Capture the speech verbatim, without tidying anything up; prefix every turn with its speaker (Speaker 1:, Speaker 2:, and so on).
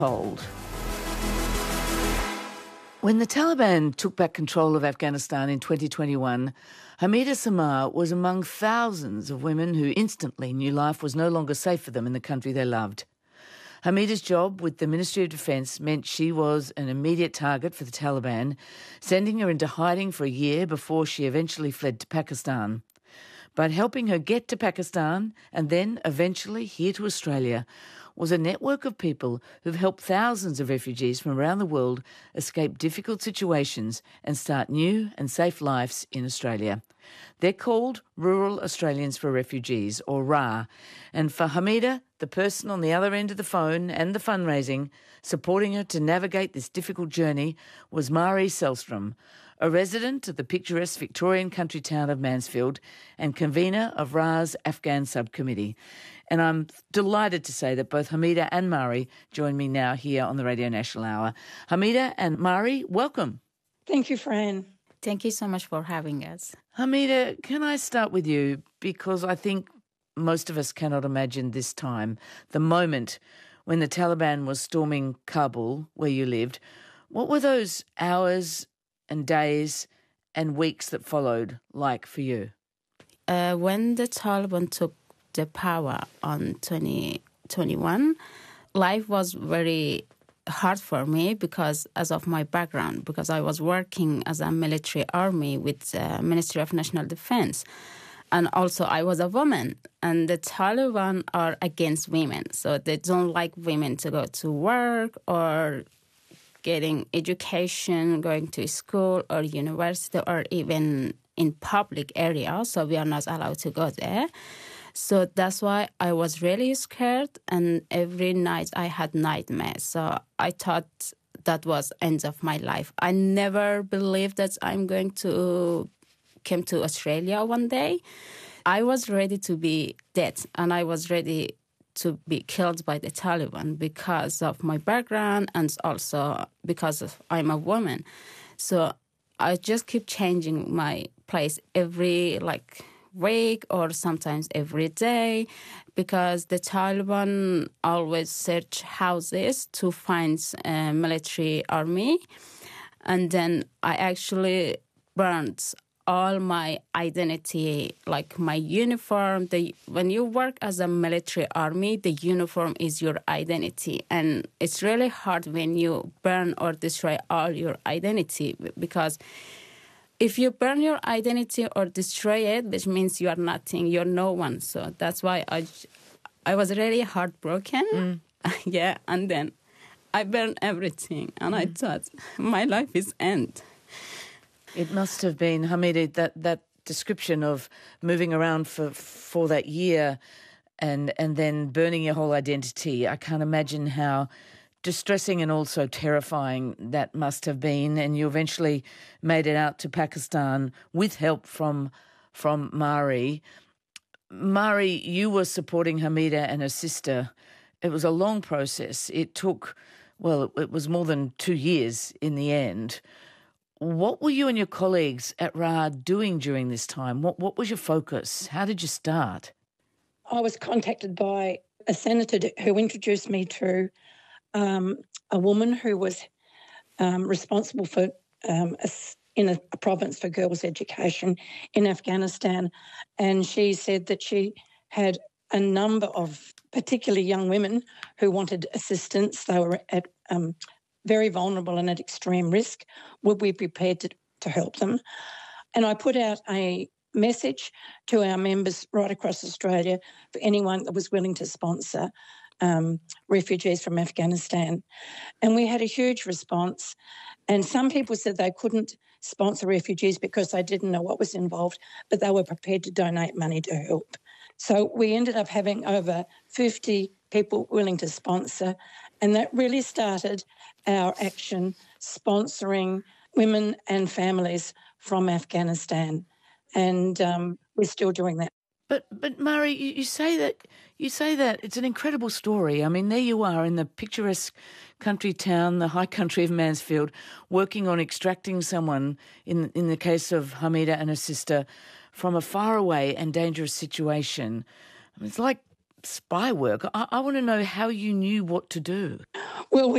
Speaker 1: Hold. When the Taliban took back control of Afghanistan in twenty twenty-one, Hamida Samar was among thousands of women who instantly knew life was no longer safe for them in the country they loved. Hamida's job with the Ministry of Defence meant she was an immediate target for the Taliban, sending her into hiding for a year before she eventually fled to Pakistan. But helping her get to Pakistan and then eventually here to Australia was a network of people who've helped thousands of refugees from around the world escape difficult situations and start new and safe lives in Australia. They're called Rural Australians for Refugees, or R A R, and for Hamida, the person on the other end of the phone and the fundraising, supporting her to navigate this difficult journey was Marie Selstrom, a resident of the picturesque Victorian country town of Mansfield and convener of R A R's Afghan subcommittee. And I'm delighted to say that both Hamida and Marie join me now here on the Radio National Hour. Hamida and Marie, welcome.
Speaker 2: Thank you, Fran.
Speaker 3: Thank you so much for having us.
Speaker 1: Hamida, can I start with you? Because I think most of us cannot imagine this time, the moment when the Taliban was storming Kabul, where you lived. What were those hours and days and weeks that followed like for you?
Speaker 3: Uh, when the Taliban took the power on twenty twenty-one, life was very hard for me because as of my background, because I was working as a military army with the Ministry of National Defence. And also I was a woman, and the Taliban are against women. So they don't like women to go to work or getting education, going to school or university or even in public areas. So we are not allowed to go there. So that's why I was really scared, and every night I had nightmares. So I thought that was end of my life. I never believed that I'm going to come to Australia one day. I was ready to be dead, and I was ready to be killed by the Taliban because of my background and also because of I'm a woman. So I just keep changing my place every like week or sometimes every day because the Taliban always search houses to find a military army. And then I actually burned all my identity, like my uniform. The, when you work as a military army, the uniform is your identity. And it's really hard when you burn or destroy all your identity because if you burn your identity or destroy it, which means you are nothing, you're no one. So that's why I, I was really heartbroken. Mm. Yeah, and then I burned everything, and mm. I thought my life is end.
Speaker 1: It must have been, Hamida, that, that description of moving around for for that year and and then burning your whole identity. I can't imagine how distressing and also terrifying that must have been. And you eventually made it out to Pakistan with help from from Marie. Marie, you were supporting Hamida and her sister. It was a long process. It took, well, it, it was more than two years in the end. What were you and your colleagues at R A R doing during this time? What what was your focus? How did you start?
Speaker 2: I was contacted by a senator who introduced me to um, a woman who was um, responsible for um, a, in a, a province for girls' education in Afghanistan, and she said that she had a number of particularly young women who wanted assistance. They were at um, very vulnerable and at extreme risk. Would we be prepared to, to help them? And I put out a message to our members right across Australia for anyone that was willing to sponsor um, refugees from Afghanistan. And we had a huge response. And some people said they couldn't sponsor refugees because they didn't know what was involved, but they were prepared to donate money to help. So we ended up having over fifty people willing to sponsor, and that really started our action sponsoring women and families from Afghanistan. And um, we're still doing that.
Speaker 1: But but Marie, you, you say that you say that it's an incredible story. I mean, there you are in the picturesque country town, the high country of Mansfield, working on extracting someone, in in the case of Hamida and her sister, from a faraway and dangerous situation. It's like spy work. I, I want to know how you knew what to do.
Speaker 2: Well, we